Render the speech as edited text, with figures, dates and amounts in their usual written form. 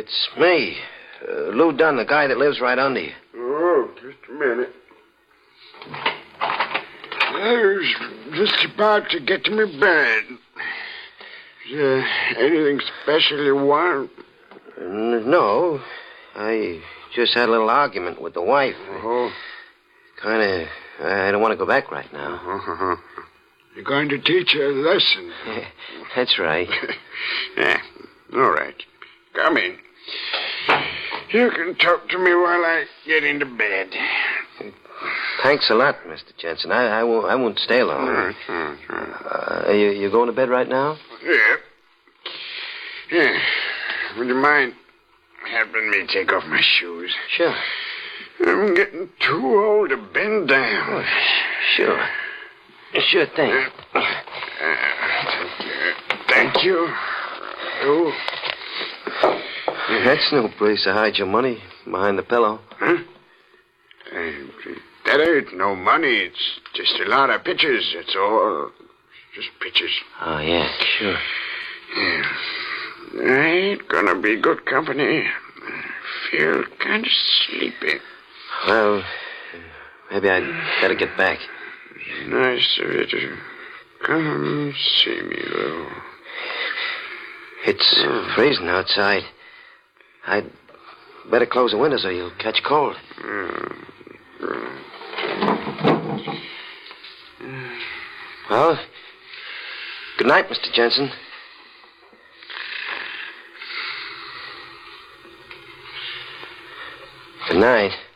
it's me. Lou Dunn, the guy that lives right under you. Oh, just a minute. I was just about to get to my bed. Is there anything special you want? No. I just had a little argument with the wife. Oh. I don't want to go back right now. You're going to teach her a lesson. That's right. Yeah, all right. Come in. You can talk to me while I get into bed. Thanks a lot, Mr. Jensen. I won't stay long. You going to bed right now? Yeah. Would you mind helping me take off my shoes? Sure. I'm getting too old to bend down. Oh, sure. Sure thing. Thank you. Oh. That's no place to hide your money, behind the pillow. Huh? That ain't no money. It's just a lot of pictures, that's all. Just pictures. Oh, yeah, sure. Yeah. I ain't gonna be good company. I feel kind of sleepy. Well, maybe I'd better get back. Nice of you to come see me, Lou. It's freezing outside. I'd better close the windows or you'll catch cold. Well, good night, Mr. Jensen. Good night.